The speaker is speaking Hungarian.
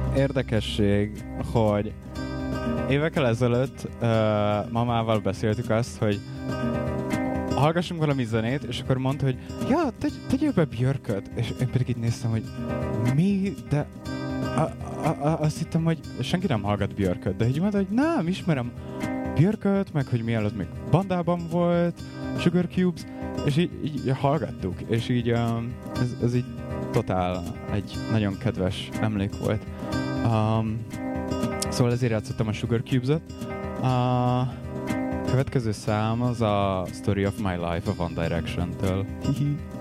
érdekesség, hogy évekkel ezelőtt mamával beszéltük azt, hogy hallgassunk valami zenét, és akkor mondta, hogy ja, tegyél be Björköt. És én pedig így néztem, hogy mi? De azt hittem, hogy senki nem hallgat Björköt, de így mondta, hogy nem, ismerem Björköt, meg hogy mielőtt még bandában volt, Sugar Cubes, és így hallgattuk, és így ez így totál egy nagyon kedves emlék volt. Szóval ezért játszottam a Sugar Cubes-et. Következő szám az a Story of My Life a One Direction-től. Hihi.